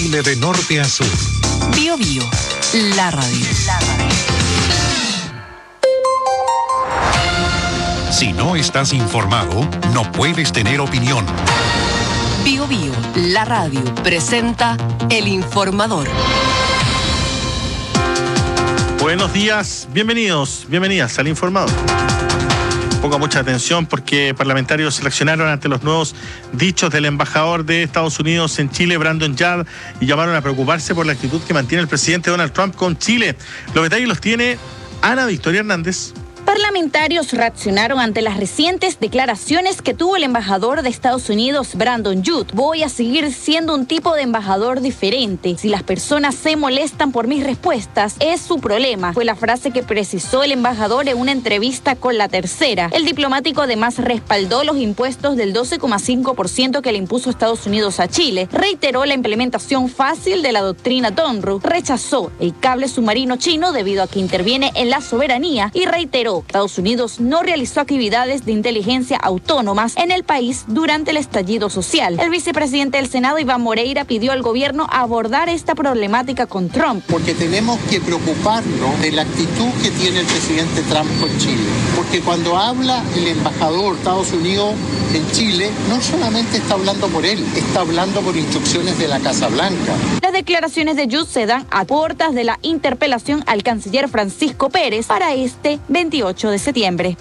Chile de norte a sur. Bio Bio, la radio. Si no estás informado, no puedes tener opinión. Bio Bio, la radio, presenta El Informador. Buenos días, bienvenidas al Informador. Ponga mucha atención porque parlamentarios se reaccionaron ante los nuevos dichos del embajador de Estados Unidos en Chile, Brandon Yard, y llamaron a preocuparse por la actitud que mantiene el presidente Donald Trump con Chile. Los detalles los tiene Ana Victoria Hernández. Parlamentarios reaccionaron ante las recientes declaraciones que tuvo el embajador de Estados Unidos, Brandon Yard. Voy a seguir siendo un tipo de embajador diferente. Si las personas se molestan por mis respuestas, es su problema. Fue la frase que precisó el embajador en una entrevista con La Tercera. El diplomático además respaldó los impuestos del 12,5% que le impuso Estados Unidos a Chile. Reiteró la implementación fácil de la doctrina Donru. Rechazó el cable submarino chino debido a que interviene en la soberanía y reiteró Estados Unidos no realizó actividades de inteligencia autónomas en el país durante el estallido social. El vicepresidente del Senado, Iván Moreira, pidió al gobierno abordar esta problemática con Trump. Porque tenemos que preocuparnos de la actitud que tiene el presidente Trump con Chile. Porque cuando habla el embajador de Estados Unidos en Chile, no solamente está hablando por él, está hablando por instrucciones de la Casa Blanca. Las declaraciones de Yard se dan a puertas de la interpelación al canciller Francisco Pérez para este 28 de septiembre.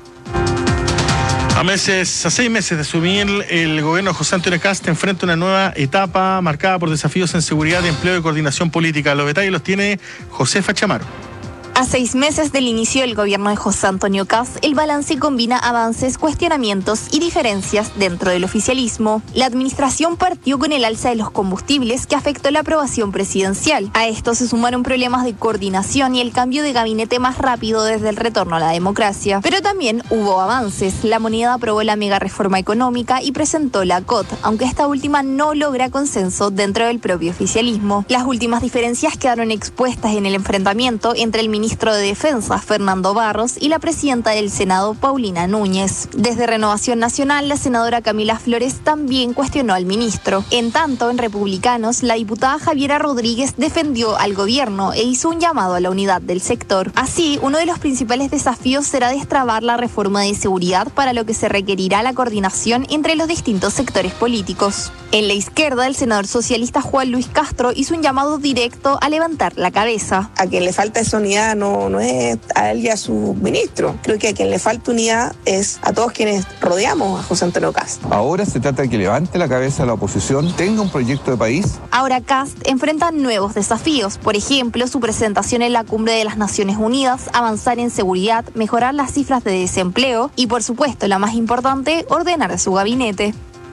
A 6 meses de asumir, el gobierno de José Antonio Kast enfrenta una nueva etapa marcada por desafíos en seguridad, empleo y coordinación política. Los detalles los tiene Josefa Chamaro. A 6 meses del inicio del gobierno de José Antonio Kast, el balance combina avances, cuestionamientos y diferencias dentro del oficialismo. La administración partió con el alza de los combustibles que afectó la aprobación presidencial. A esto se sumaron problemas de coordinación y el cambio de gabinete más rápido desde el retorno a la democracia. Pero también hubo avances. La moneda aprobó la mega reforma económica y presentó la COT, aunque esta última no logra consenso dentro del propio oficialismo. Las últimas diferencias quedaron expuestas en el enfrentamiento entre el ministro de Defensa, Fernando Barros, y la presidenta del Senado, Paulina Núñez. Desde Renovación Nacional, la senadora Camila Flores también cuestionó al ministro. En tanto, en Republicanos, la diputada Javiera Rodríguez defendió al gobierno e hizo un llamado a la unidad del sector. Así, uno de los principales desafíos será destrabar la reforma de seguridad, para lo que se requerirá la coordinación entre los distintos sectores políticos. En la izquierda, el senador socialista Juan Luis Castro hizo un llamado directo a levantar la cabeza. A quien le falta esa unidad no es a él y a su ministro. Creo que a quien le falta unidad es a todos quienes rodeamos a José Antonio Kast. Ahora se trata de que levante la cabeza la oposición, tenga un proyecto de país. Ahora Kast enfrenta nuevos desafíos. Por ejemplo, su presentación en la Cumbre de las Naciones Unidas, avanzar en seguridad, mejorar las cifras de desempleo y, por supuesto, la más importante, ordenar a su gabinete.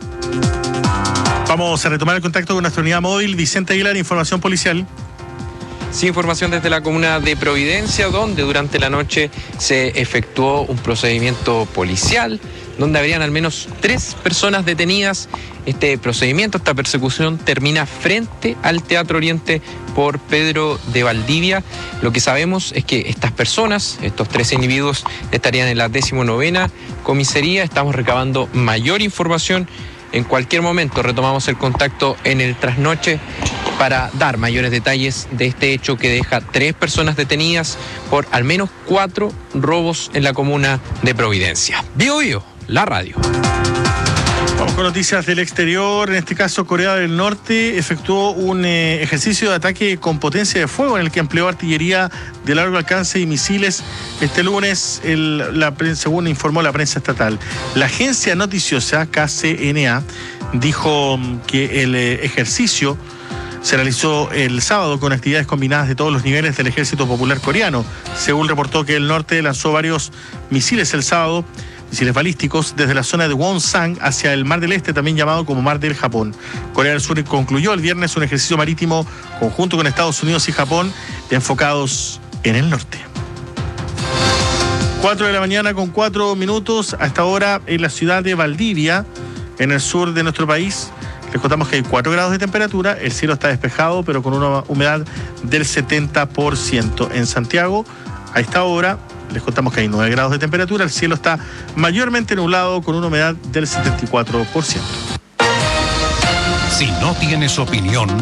Vamos a retomar el contacto con nuestra unidad móvil. Vicente Aguilar, información policial. Sí, información desde la comuna de Providencia, donde durante la noche se efectuó un procedimiento policial, donde habrían al menos 3 personas detenidas. Este procedimiento, esta persecución, termina frente al Teatro Oriente por Pedro de Valdivia. Lo que sabemos es que estas personas, estos 3 individuos, estarían en la 19ª comisaría. Estamos recabando mayor información. En cualquier momento retomamos el contacto en el trasnoche para dar mayores detalles de este hecho que deja 3 personas detenidas por al menos 4 robos en la comuna de Providencia. Bio Bio, la radio. Vamos con noticias del exterior. En este caso, Corea del Norte efectuó un ejercicio de ataque con potencia de fuego en el que empleó artillería de largo alcance y misiles este lunes, según informó la prensa estatal. La agencia noticiosa KCNA dijo que el ejercicio se realizó el sábado con actividades combinadas de todos los niveles del Ejército Popular Coreano. Seúl reportó que el norte lanzó varios misiles el sábado, misiles balísticos, desde la zona de Wonsan hacia el Mar del Este, también llamado como Mar del Japón. Corea del Sur concluyó el viernes un ejercicio marítimo conjunto con Estados Unidos y Japón, enfocados en el norte. 4 de la mañana con 4 minutos. Hasta ahora en la ciudad de Valdivia, en el sur de nuestro país, les contamos que hay 4 grados de temperatura, el cielo está despejado, pero con una humedad del 70%. En Santiago, a esta hora, les contamos que hay 9 grados de temperatura, el cielo está mayormente nublado con una humedad del 74%. Si no tienes opinión,